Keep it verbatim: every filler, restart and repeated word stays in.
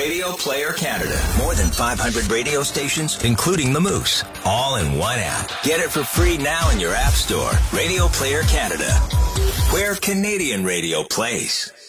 Radio Player Canada. More than five hundred radio stations, including the Moose. All in one app. Get it for free now in your app store. Radio Player Canada. Where Canadian radio plays.